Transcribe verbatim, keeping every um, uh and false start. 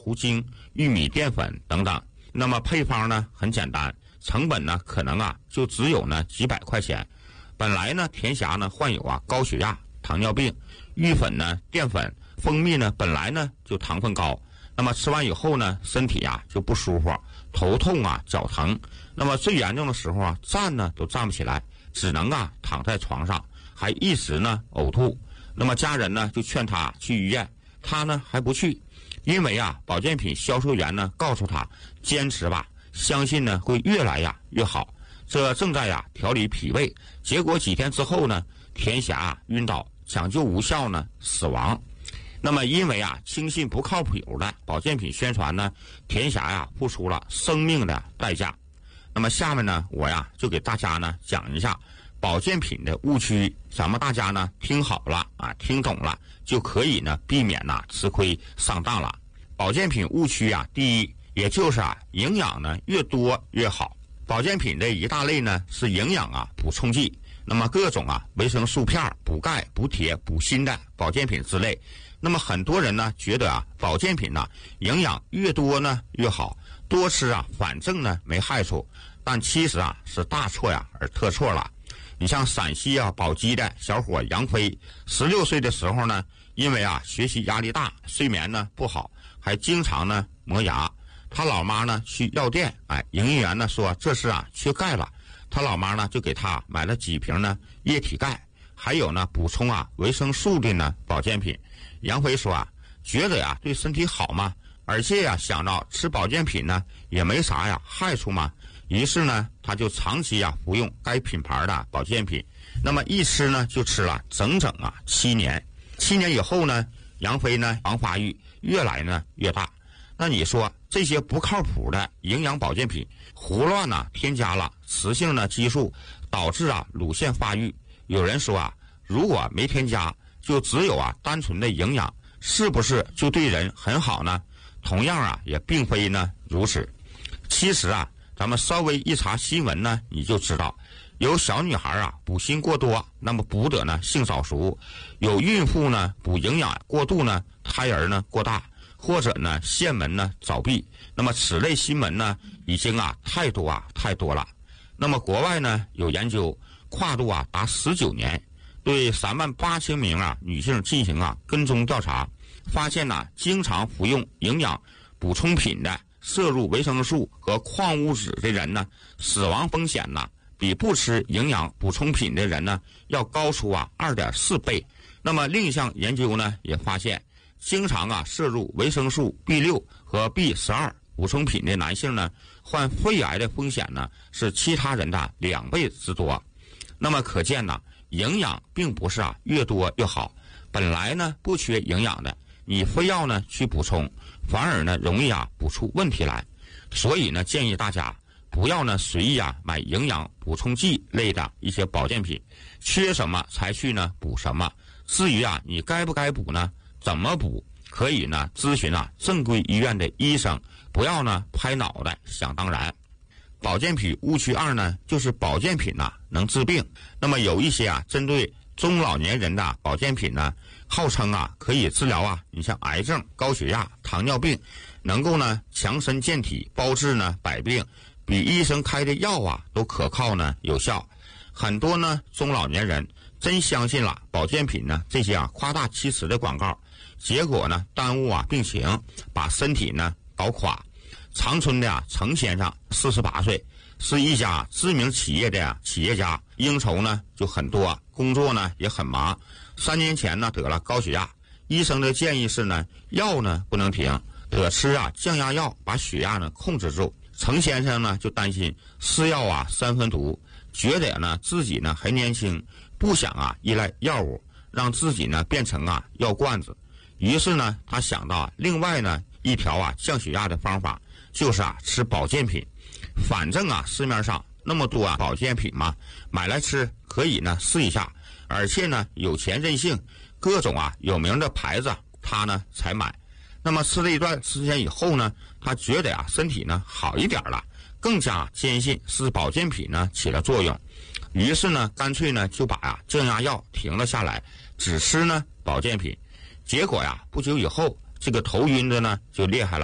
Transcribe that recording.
糊精、玉米淀粉等等。那么配方呢很简单，成本呢可能啊就只有呢几百块钱。本来呢田霞呢患有啊高血压、糖尿病，玉粉呢、淀粉、蜂蜜呢本来呢就糖分高，那么吃完以后呢身体啊就不舒服，头痛啊、脚疼，那么最严重的时候啊站呢都站不起来，只能啊躺在床上，还一直呢呕吐。那么家人呢就劝他去医院，他呢还不去，因为啊保健品销售员呢告诉他坚持吧，相信呢会越来呀越好。这正在呀调理脾胃，结果几天之后呢，田霞晕倒，抢救无效呢死亡。那么因为啊轻信不靠谱的保健品宣传呢，田霞呀付出了生命的代价。那么下面呢我呀就给大家呢讲一下保健品的误区，咱们大家呢听好了啊，听懂了就可以呢避免呐吃亏上当了。保健品误区啊，第一，也就是啊营养呢越多越好。保健品的一大类呢是营养啊补充剂，那么各种啊维生素片、补钙、补铁、补锌的保健品之类。那么很多人呢觉得啊保健品呢营养越多呢越好，多吃啊反正呢没害处，但其实啊是大错呀而特错了。你像陕西啊宝鸡的小伙杨飞，十六岁的时候呢，因为啊学习压力大，睡眠呢不好，还经常呢磨牙。他老妈呢去药店，哎，营业员呢说这是啊缺钙了，他老妈呢就给他买了几瓶呢液体钙，还有呢补充啊维生素的呢保健品。杨飞说啊，觉得呀对身体好嘛，而且呀想到吃保健品呢也没啥呀害处嘛，于是呢他就长期呀服用该品牌的保健品。那么一吃呢就吃了整整啊七年。七年以后呢，杨飞呢黄发育越来呢越大。那你说这些不靠谱的营养保健品胡乱呢添加了雌性的激素，导致啊乳腺发育。有人说啊，如果没添加，就只有啊单纯的营养，是不是就对人很好呢？同样啊也并非呢如此。其实啊咱们稍微一查新闻呢，你就知道有小女孩啊补锌过多，那么补得呢性早熟；有孕妇呢补营养过度呢，胎儿呢过大，或者呢腺门呢早闭。那么此类新闻呢已经啊太多啊太多了。那么国外呢有研究，跨度啊达十九年，对三万八千名啊女性进行啊跟踪调查，发现呢经常服用营养补充品的、摄入维生素和矿物质的人呢，死亡风险呢比不吃营养补充品的人呢要高出啊 二点四倍。那么另一项研究呢也发现，经常啊摄入维生素 B 六 和 B 十二 补充品的男性呢，患肺癌的风险呢是其他人的两倍之多。那么可见呢，营养并不是啊越多越好，本来呢不缺营养的，你非要呢去补充，反而呢容易啊补出问题来。所以呢建议大家不要呢随意啊买营养补充剂类的一些保健品，缺什么才去呢补什么。至于啊你该不该补呢，怎么补，可以呢咨询啊正规医院的医生，不要呢拍脑袋想当然。保健品误区二呢，就是保健品呐能治病。那么有一些啊针对中老年人的保健品呢，号称啊可以治疗啊你像癌症、高血压、糖尿病，能够呢强身健体，包治呢百病，比医生开的药啊都可靠呢有效。很多呢中老年人真相信了保健品呢这些啊夸大其词的广告，结果呢耽误啊病情，把身体呢搞垮。长春的啊程先生四十八岁，是一家知名企业的啊企业家，应酬呢就很多，工作呢也很忙。三年前呢得了高血压，医生的建议是呢药呢不能停，得吃啊降压药把血压呢控制住。程先生呢就担心是药啊三分毒，觉得呢自己呢还年轻，不想啊依赖药物，让自己呢变成啊药罐子。于是呢他想到另外呢一条啊降血压的方法，就是啊吃保健品。反正啊市面上那么多啊保健品嘛，买来吃可以呢试一下，而且呢有钱任性，各种啊有名的牌子他呢才买。那么吃了一段时间以后呢，他觉得呀、啊、身体呢好一点了，更加坚信是保健品呢起了作用。于是呢干脆呢就把呀降压药停了下来，只吃呢保健品。结果呀不久以后，这个头晕的呢就厉害了。